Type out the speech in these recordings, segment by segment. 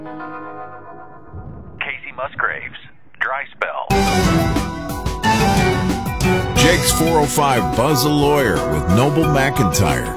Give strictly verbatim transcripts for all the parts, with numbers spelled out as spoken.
Casey Musgraves, Dry Spell. Jake's four oh five Buzz a Lawyer with Noble McIntyre.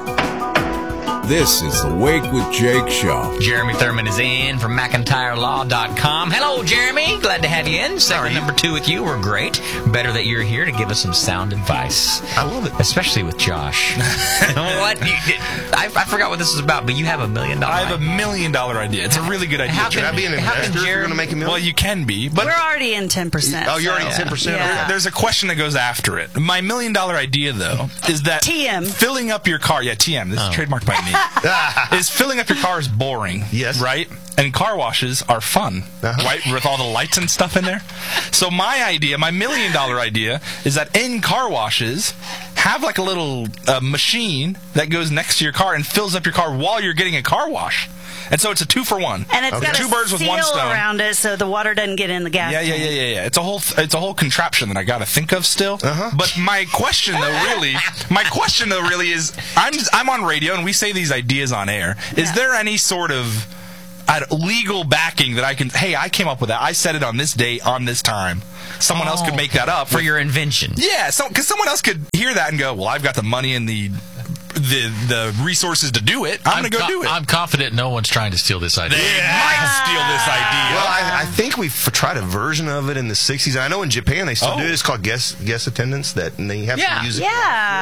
This is the Wake with Jake show. Jeremy Thurman is in from McIntyre Law dot com. Hello, Jeremy. Glad to have you in. Segment number two with you. We're great. Better that you're here to give us some sound advice. I love it. Especially with Josh. What? You, I, I forgot what this is about, but you have a million dollar I have idea. a million dollar idea. It's a really good idea. How Should can- I be an how can investor if Jeremy- you're going to make a million? Well, you can be. But We're already in ten percent. Oh, you're already so- ten percent? Yeah. There's a question that goes after it. My million dollar idea, though, is that T M. filling up your car, yeah, T M, this Oh. is trademarked by me, is filling up your car is boring. Yes. Right? And car washes are fun, Uh-huh. right? With all the lights and stuff in there. So my idea, my million dollar idea, is that in car washes, have like a little uh, machine that goes next to your car and fills up your car while you're getting a car wash. And so it's a two for one. And it's Okay. got two a birds with seal one stone. around it so the water doesn't get in the gas Yeah, yeah, tank. yeah, yeah, yeah. It's a whole, it's a whole contraption that I got to think of still. Uh-huh. But my question, though, really, my question, though, really is, I'm, I'm on radio and we say these ideas on air. Is Yeah. there any sort of uh, legal backing that I can? Hey, I came up with that. I said it on this date on this time. Someone else could make that up for with- your invention. Yeah, so because someone else could hear that and go, well, I've got the money and the the the resources to do it. I'm, going to go co- do it. I'm confident no one's trying to steal this idea. They might steal this idea. Well, I, I think we've tried a version of it in the sixties. I know in Japan they still Oh. do it. It's called guest guest attendance. That and they have Yeah. to use it. Yeah.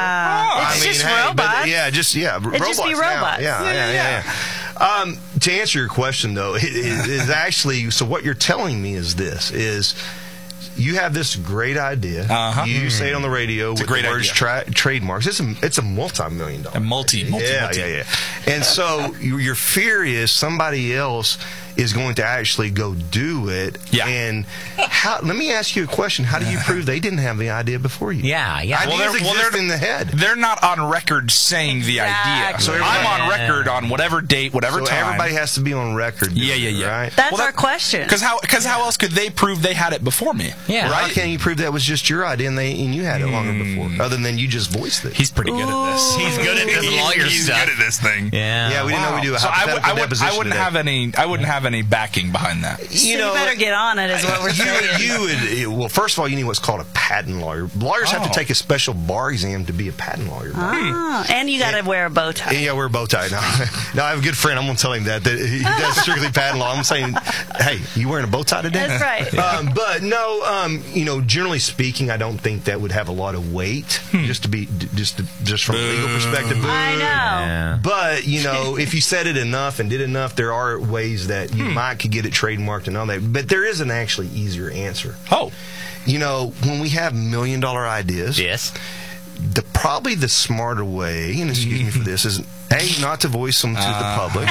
Oh, it's I mean, just hey, but- robots. yeah, just yeah, It'd robots. just be now. robots. Yeah, yeah, yeah. yeah. Um, to answer your question, though, it, it is actually so. What you're telling me is this: is you have this great idea. Uh-huh. You say it on the radio It's a with great the words idea. tra- trademarks. It's a it's a multi-million dollar. A multi, idea. multi, yeah, multi. yeah, yeah. And so your your fear is somebody else is going to actually go do it. Yeah. And how? Let me ask you a question. How do you prove they didn't have the idea before you? Yeah, yeah. Ideas Well, they're- well, exist they're- in the head. They're not on record saying the idea. Exactly. So So I'm on everybody- record on whatever date, whatever So time. everybody has to be on record. Yeah, yeah, yeah. Right? That's Well, our that- question. Because how? Because how else could they prove they had it before me? Yeah. Well, how right. can you prove that was just your idea and they and you had it longer before, other than you just voiced it? He's pretty good at this. He's good at this He's- lawyer he's stuff. good He's good at this thing. Yeah. Yeah, we didn't know we do a So I, w- hypothetical I, would, deposition I wouldn't today. have any. I wouldn't have any backing behind that. you, so you better get on it, is what we're saying. You, you would well. First of all, you need what's called a patent lawyer. Lawyers have Oh. to take a special bar exam to be a patent lawyer. Ah, and you got to wear a bow tie. Yeah, wear a bow tie. No, no, I have a good friend. I'm going to tell him that, that he does strictly patent law. I'm saying, hey, you wearing a bow tie today? That's right. Um, but no, um, you know, generally speaking, I don't think that would have a lot of weight. Just to be, just to, just from a legal perspective. I know. Yeah. But you know, if you said it enough and did enough, there are ways that you might could get it trademarked and all that. But there is an actually easier answer. Oh, You know, when we have million dollar ideas, Yes. the probably the smarter way, and excuse me for this, is A, not to voice them to the public.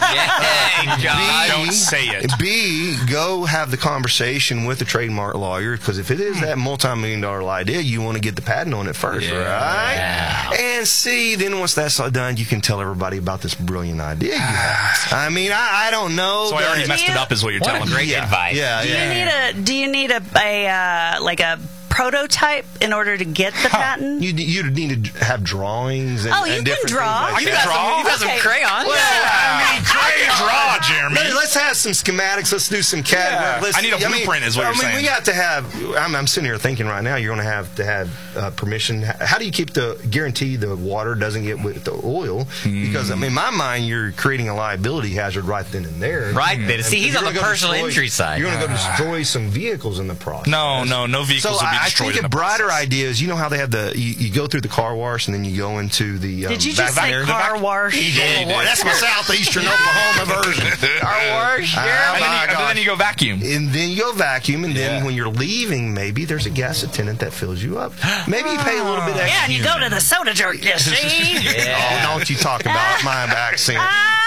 Yeah, Josh. don't say it. B, go have the conversation with the trademark lawyer, because if it is that multi-million dollar idea, you want to get the patent on it first, right? And C, then once that's all done, you can tell everybody about this brilliant idea you have. I mean, I, I don't know. so I already but- messed it up, is what you're What telling a me. great yeah, advice. Yeah, Do yeah. you need a Do you need a, a uh, like a prototype in order to get the patent? You you need to have drawings and, Oh, you and can different draw. things like I can that. draw. You've got some Okay. crayons. I mean, great draw, Jeremy. Let- Let's have some schematics. Let's do some CAD. Yeah. Let's, I need a mean- blueprint is what I you're mean, saying. we got to have. I'm, I'm sitting here thinking right now. You're going to have to have uh, permission. How do you keep the guarantee the water doesn't get with the oil? Hmm. Because I mean, in my mind, you're creating a liability hazard right then and there. Right then. See, he's You're on the gonna go personal destroy- injury side. You're going to go destroy some vehicles in the process. No, no, no vehicles So will be I, I destroyed think in a the brighter process. idea is, you know how they have the you, you go through the car wash and then you go into the um, Did you back just say there. car wash? Oh, boy, that's my southeastern Oklahoma version. Car wash. Ah, And then, my you, and gosh. then you go vacuum. And then you go vacuum, and then Yeah. when you're leaving, maybe there's a gas attendant that fills you up. Maybe you pay a little bit extra. Yeah, and you go to the soda jerk, you see? Oh, don't you talk about my accent.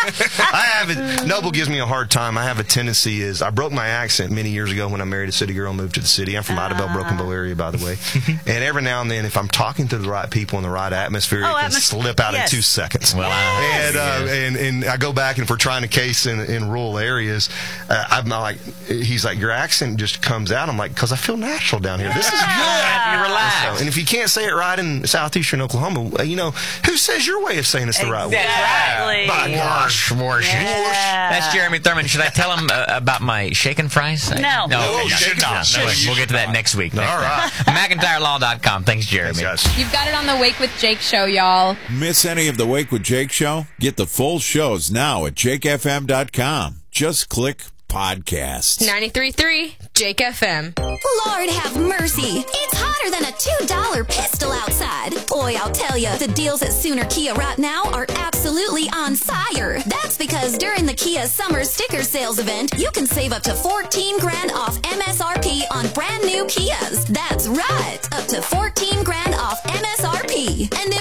I have it. Noble gives me a hard time. I have a tendency is I broke my accent many years ago when I married a city girl and moved to the city. I'm from Idabel, Broken Bow area, by the way. And every now and then, if I'm talking to the right people in the right atmosphere, Oh, it can atmos- slip out yes. in two seconds. Well, and, uh, and and I go back, and if we're trying to case in, in rural areas, uh, I'm like, like, he's like, your accent just comes out. I'm like, because I feel natural down here. This is good. You relax. So, and if you can't say it right in southeastern Oklahoma, you know, who says your way of saying it's the right way? Exactly. By gosh. Yeah. That's Jeremy Thurman. Should I tell him uh, about my shaken fries? No. No, No, okay, you should not. No, No, you we'll get should to that not. next week. All right. McIntyre Law dot com. Thanks, Jeremy. Thanks, guys. You've got it on the Wake with Jake show, y'all. Miss any of the Wake with Jake show? Get the full shows now at jake f m dot com. Just click podcasts. ninety-three point three Jake F M. Lord have mercy. It's hotter than a two dollar pistol outside. Boy, I'll tell you, the deals at Sooner Kia right now are absolutely on fire. That's because during the Kia Summer Sticker Sales event, you can save up to fourteen grand off M S R P on brand new Kias. That's right, up to fourteen grand off M S R P. And if